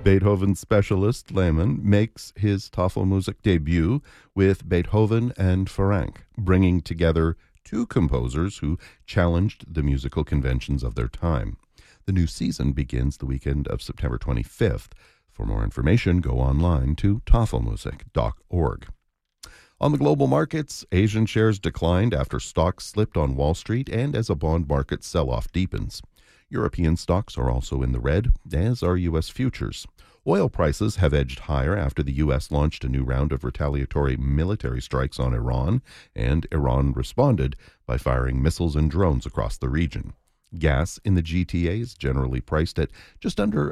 Beethoven specialist Lehmann makes his Tafelmusik debut with Beethoven and Ferenc, bringing together two composers who challenged the musical conventions of their time. The new season begins the weekend of September 25th. For more information, go online to tafelmusik.org. On the global markets, Asian shares declined after stocks slipped on Wall Street and as a bond market sell-off deepens. European stocks are also in the red, as are U.S. futures. Oil prices have edged higher after the U.S. launched a new round of retaliatory military strikes on Iran, and Iran responded by firing missiles and drones across the region. Gas in the GTA is generally priced at just under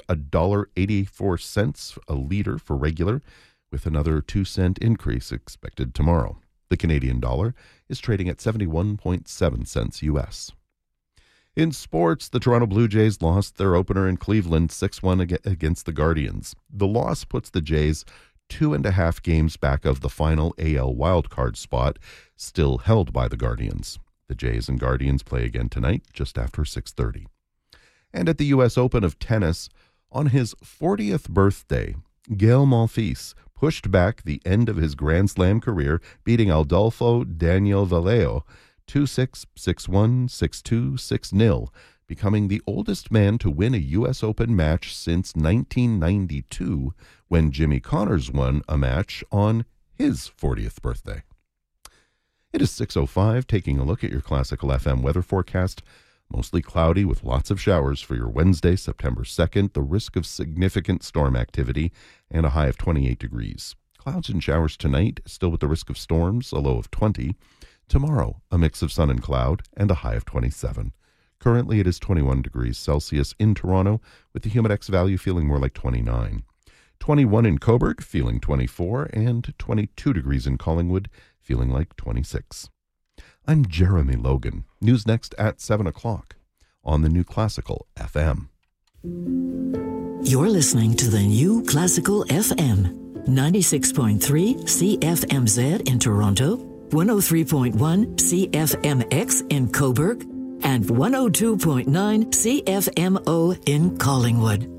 $1.84 a liter for regular, with another 2-cent increase expected tomorrow. The Canadian dollar is trading at 71.7 cents U.S. In sports, the Toronto Blue Jays lost their opener in Cleveland 6-1 against the Guardians. The loss puts the Jays 2.5 games back of the final AL wildcard spot, still held by the Guardians. The Jays and Guardians play again tonight, just after 6:30. And at the U.S. Open of tennis, on his 40th birthday, Gael Monfils pushed back the end of his Grand Slam career, beating Adolfo Daniel Vallejo 2-6, 6-1, 6-2, 6-0, becoming the oldest man to win a U.S. Open match since 1992, when Jimmy Connors won a match on his 40th birthday. It is 6:05, taking a look at your Classical FM weather forecast. Mostly cloudy with lots of showers for your Wednesday, September 2nd, the risk of significant storm activity, and a high of 28 degrees. Clouds and showers tonight, still with the risk of storms, a low of 20. Tomorrow, a mix of sun and cloud, and a high of 27. Currently, it is 21 degrees Celsius in Toronto, with the Humidex value feeling more like 29. 21 in Cobourg, feeling 24, and 22 degrees in Collingwood, feeling like 26. I'm Jeremy Logan. News next at 7 o'clock on the New Classical FM. You're listening to the New Classical FM, 96.3 CFMZ in Toronto, 103.1 CFMX in Cobourg, and 102.9 CFMO in Collingwood.